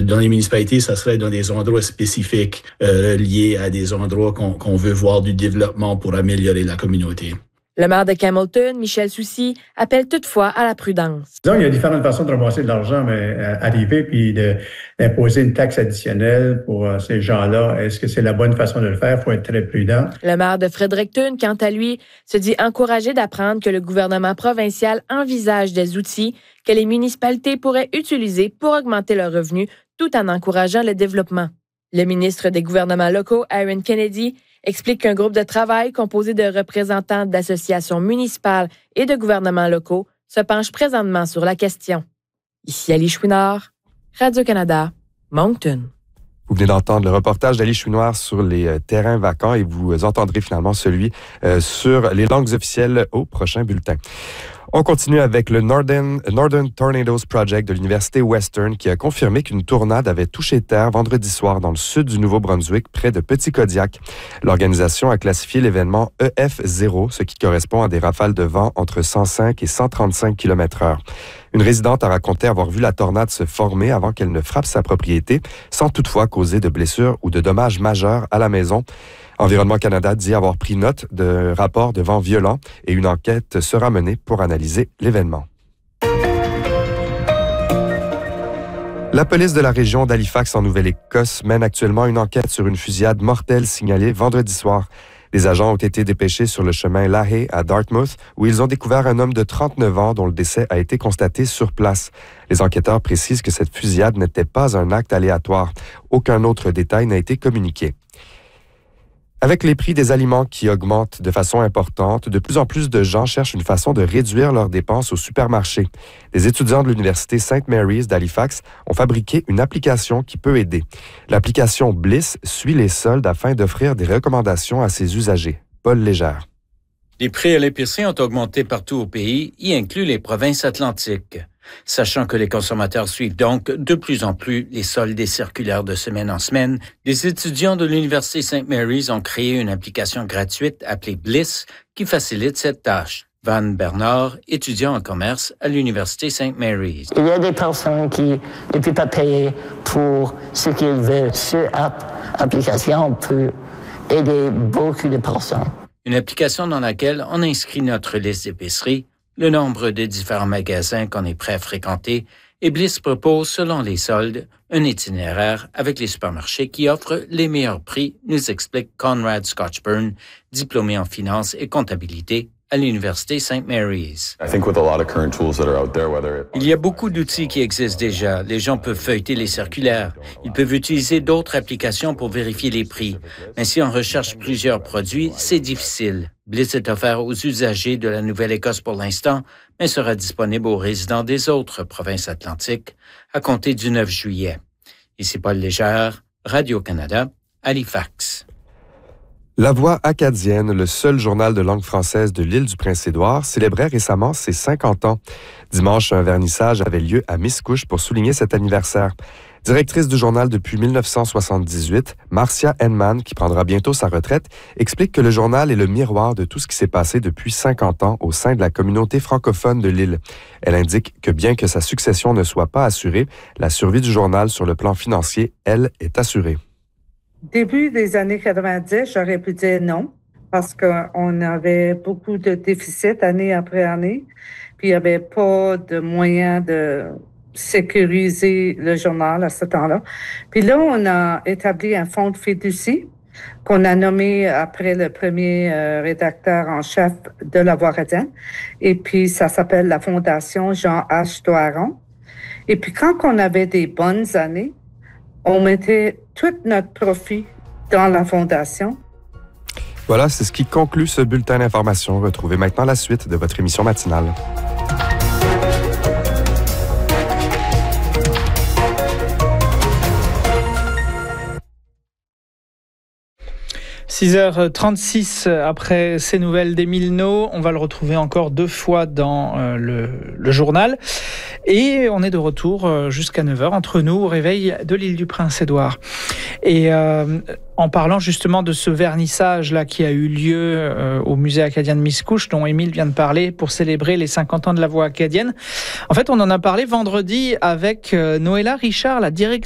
dans les municipalités, ça serait dans des endroits spécifiques liés à des endroits qu'on veut voir du développement pour améliorer la communauté. Le maire de Campbellton, Michel Soucy, appelle toutefois à la prudence. Disons, il y a différentes façons de ramasser de l'argent, mais arriver puis d'imposer une taxe additionnelle pour ces gens-là, est-ce que c'est la bonne façon de le faire? Il faut être très prudent. Le maire de Fredericton, quant à lui, se dit encouragé d'apprendre que le gouvernement provincial envisage des outils que les municipalités pourraient utiliser pour augmenter leurs revenus tout en encourageant le développement. Le ministre des gouvernements locaux, Aaron Kennedy, explique qu'un groupe de travail composé de représentants d'associations municipales et de gouvernements locaux se penche présentement sur la question. Ici Ali Chouinard, Radio-Canada, Moncton. Vous venez d'entendre le reportage d'Ali Chouinard sur les terrains vacants et vous entendrez finalement celui sur les langues officielles au prochain bulletin. On continue avec le Northern Tornadoes Project de l'Université Western qui a confirmé qu'une tornade avait touché terre vendredi soir dans le sud du Nouveau-Brunswick, près de Petit Kodiak. L'organisation a classifié l'événement EF0, ce qui correspond à des rafales de vent entre 105 et 135 km/h. Une résidente a raconté avoir vu la tornade se former avant qu'elle ne frappe sa propriété, sans toutefois causer de blessures ou de dommages majeurs à la maison. Environnement Canada dit avoir pris note de rapports de vent violents et une enquête sera menée pour analyser l'événement. La police de la région d'Halifax en Nouvelle-Écosse mène actuellement une enquête sur une fusillade mortelle signalée vendredi soir. Les agents ont été dépêchés sur le chemin Lahey à Dartmouth, où ils ont découvert un homme de 39 ans dont le décès a été constaté sur place. Les enquêteurs précisent que cette fusillade n'était pas un acte aléatoire. Aucun autre détail n'a été communiqué. Avec les prix des aliments qui augmentent de façon importante, de plus en plus de gens cherchent une façon de réduire leurs dépenses au supermarché. Les étudiants de l'Université St. Mary's d'Halifax ont fabriqué une application qui peut aider. L'application Bliss suit les soldes afin d'offrir des recommandations à ses usagers. Paul Légère. Les prix à l'épicerie ont augmenté partout au pays, y inclut les provinces atlantiques. Sachant que les consommateurs suivent donc de plus en plus les soldes et circulaires de semaine en semaine, les étudiants de l'Université St. Mary's ont créé une application gratuite appelée Bliss qui facilite cette tâche. Van Bernard, étudiant en commerce à l'Université St. Mary's. Il y a des personnes qui ne peuvent pas payer pour ce qu'ils veulent. Cette application peut aider beaucoup de personnes. Une application dans laquelle on inscrit notre liste d'épicerie, le nombre de différents magasins qu'on est prêt à fréquenter, et Bliss propose, selon les soldes, un itinéraire avec les supermarchés qui offrent les meilleurs prix, nous explique Conrad Scotchburn, diplômé en finance et comptabilité à l'Université St. Mary's. Il y a beaucoup d'outils qui existent déjà. Les gens peuvent feuilleter les circulaires. Ils peuvent utiliser d'autres applications pour vérifier les prix. Mais si on recherche plusieurs produits, c'est difficile. Bliss est offert aux usagers de la Nouvelle-Écosse pour l'instant, mais sera disponible aux résidents des autres provinces atlantiques à compter du 9 juillet. Ici Paul Légère, Radio-Canada, Halifax. La Voix acadienne, le seul journal de langue française de l'île du Prince-Édouard, célébrait récemment ses 50 ans. Dimanche, un vernissage avait lieu à Miscouche pour souligner cet anniversaire. Directrice du journal depuis 1978, Marcia Henman, qui prendra bientôt sa retraite, explique que le journal est le miroir de tout ce qui s'est passé depuis 50 ans au sein de la communauté francophone de l'île. Elle indique que bien que sa succession ne soit pas assurée, la survie du journal sur le plan financier, elle, est assurée. Début des années 90, j'aurais pu dire non, parce qu'on avait beaucoup de déficits année après année, puis il n'y avait pas de moyens de sécuriser le journal à ce temps-là. Puis là, on a établi un fonds de fiducie qu'on a nommé après le premier rédacteur en chef de La Voix acadienne, et puis ça s'appelle la Fondation Jean H. Doiron. Et puis quand on avait des bonnes années, on mettait tout notre profit dans la fondation. Voilà, c'est ce qui conclut ce bulletin d'information. Retrouvez maintenant la suite de votre émission matinale. « 6h36 après ces nouvelles d'Émile No, on va le retrouver encore 2 fois dans le journal. Et on est de retour jusqu'à 9h entre nous au réveil de l'île du Prince-Édouard. Et en parlant justement de ce vernissage-là qui a eu lieu au musée acadien de Miscouche, dont Émile vient de parler, pour célébrer les 50 ans de la Voix acadienne. En fait, on en a parlé vendredi avec Noëlla Richard, la directrice